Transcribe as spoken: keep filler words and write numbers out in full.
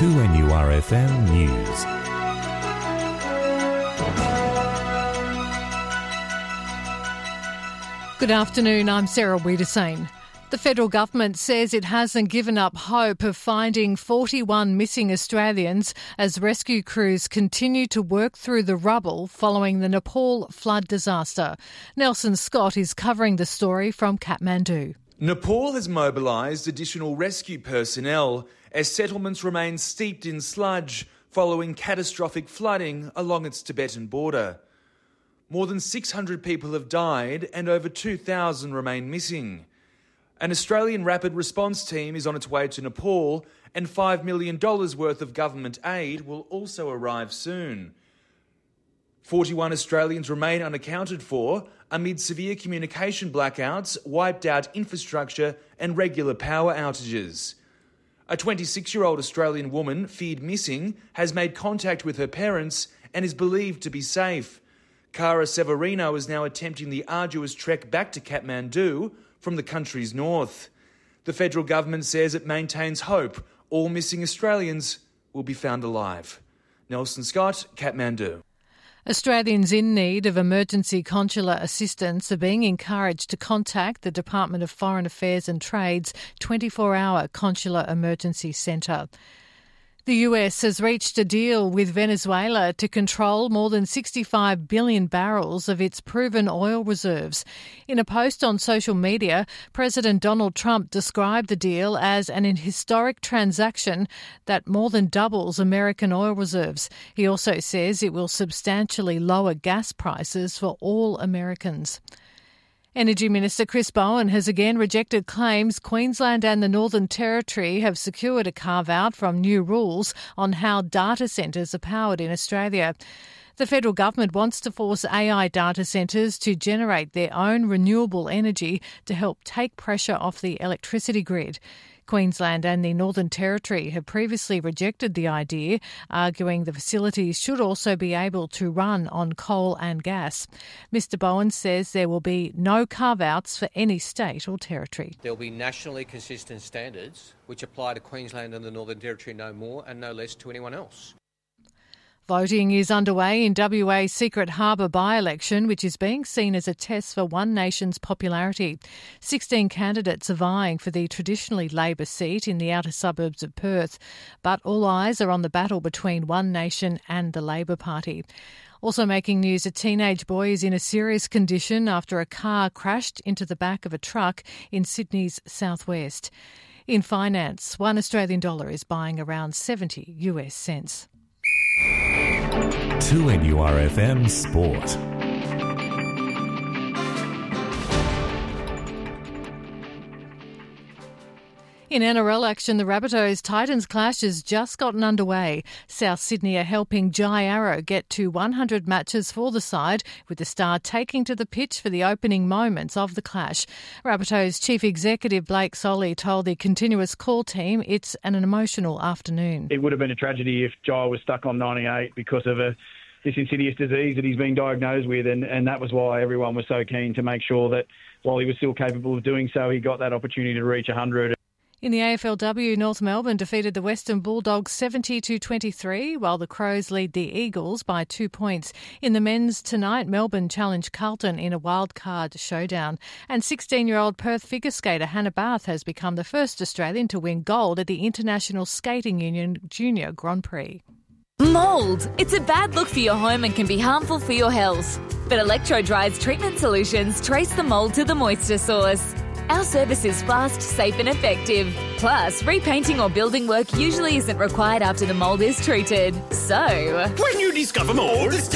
two N U R F M News. Good afternoon, I'm Sarah Wiedersane. The federal government says it hasn't given up hope of finding forty-one missing Australians as rescue crews continue to work through the rubble following the Nepal flood disaster. Nelson Scott is covering the story from Kathmandu. Nepal has mobilised additional rescue personnel as settlements remain steeped in sludge following catastrophic flooding along its Tibetan border. More than six hundred people have died and over two thousand remain missing. An Australian rapid response team is on its way to Nepal and five million dollars worth of government aid will also arrive soon. forty-one Australians remain unaccounted for amid severe communication blackouts, wiped out infrastructure and regular power outages. A twenty-six-year-old Australian woman feared missing has made contact with her parents and is believed to be safe. Cara Severino is now attempting the arduous trek back to Kathmandu from the country's north. The federal government says it maintains hope all missing Australians will be found alive. Nelson Scott, Kathmandu. Australians in need of emergency consular assistance are being encouraged to contact the Department of Foreign Affairs and Trade's twenty-four hour Consular Emergency Centre. The U S has reached a deal with Venezuela to control more than sixty-five billion barrels of its proven oil reserves. In a post on social media, President Donald Trump described the deal as an historic transaction that more than doubles American oil reserves. He also says it will substantially lower gas prices for all Americans. Energy Minister Chris Bowen has again rejected claims Queensland and the Northern Territory have secured a carve-out from new rules on how data centres are powered in Australia. The federal government wants to force A I data centres to generate their own renewable energy to help take pressure off the electricity grid. Queensland and the Northern Territory have previously rejected the idea, arguing the facilities should also be able to run on coal and gas. Mister Bowen says there will be no carve-outs for any state or territory. There will be nationally consistent standards which apply to Queensland and the Northern Territory no more and no less to anyone else. Voting is underway in W A's Secret Harbour by-election, which is being seen as a test for One Nation's popularity. Sixteen candidates are vying for the traditionally Labor seat in the outer suburbs of Perth, but all eyes are on the battle between One Nation and the Labor Party. Also making news, a teenage boy is in a serious condition after a car crashed into the back of a truck in Sydney's southwest. In finance, one Australian dollar is buying around seventy U S cents. two N U R F M Sport. In N R L action, the Rabbitohs-Titans clash has just gotten underway. South Sydney are helping Jai Arrow get to one hundred matches for the side, with the Star taking to the pitch for the opening moments of the clash. Rabbitohs Chief Executive Blake Solly told the Continuous Call team it's an emotional afternoon. It would have been a tragedy if Jai was stuck on ninety-eight because of a this insidious disease that he's been diagnosed with, and, and that was why everyone was so keen to make sure that while he was still capable of doing so, he got that opportunity to reach one hundred. In the A F L W, North Melbourne defeated the Western Bulldogs seventy to twenty-three, while the Crows lead the Eagles by two points. In the men's tonight, Melbourne challenged Carlton in a wildcard showdown. And sixteen-year-old Perth figure skater Hannah Barth has become the first Australian to win gold at the International Skating Union Junior Grand Prix. Mould. It's a bad look for your home and can be harmful for your health. But Electro-Dry's treatment solutions trace the mould to the moisture source. Our service is fast, safe and effective. Plus, repainting or building work usually isn't required after the mould is treated. So, when you discover mould,